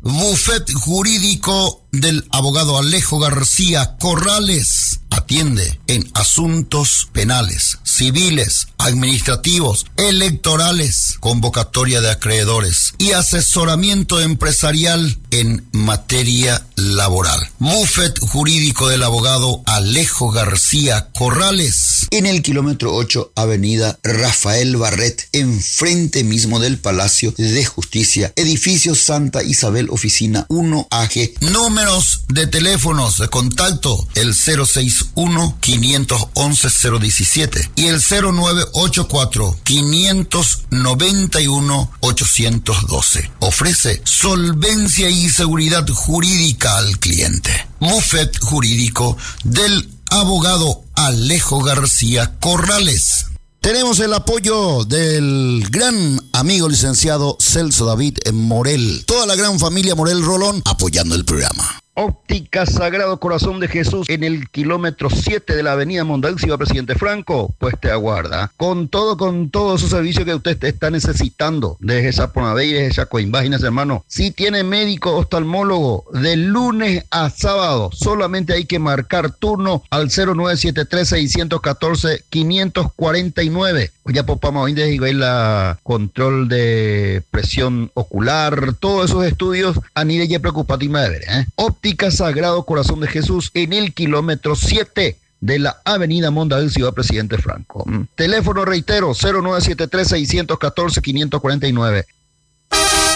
Bufet jurídico del abogado Alejo García Corrales. Atiende en asuntos penales, civiles, administrativos, electorales, convocatoria de acreedores y asesoramiento empresarial en materia laboral. Bufet jurídico del abogado Alejo García Corrales, en el kilómetro 8, avenida Rafael Barret, enfrente mismo del Palacio de Justicia, edificio Santa Isabel, oficina 1AG. Números de teléfonos de contacto: el 061-511-017 y el 0984-591-812. Ofrece solvencia y seguridad jurídica al cliente. Bufet jurídico del abogado Alejo García Corrales. Tenemos el apoyo del gran amigo licenciado Celso David Morel. Toda la gran familia Morel Rolón apoyando el programa. Óptica Sagrado Corazón de Jesús, en el kilómetro 7 de la avenida Mondadeo, Presidente Franco, pues te aguarda. Con todo su servicio que usted está necesitando, desde Saponabey y desde Chacoimbáginas, hermano. Si tiene médico oftalmólogo, de lunes a sábado, solamente hay que marcar turno al 0973-614-549. Ya popamos hoy desde la control de presión ocular, todos esos estudios a nivel de preocupativa de ver, Óptica Sagrado Corazón de Jesús, en el kilómetro 7 de la avenida Mondadeo, Ciudad Presidente Franco. Teléfono, reitero, 0973-614-549.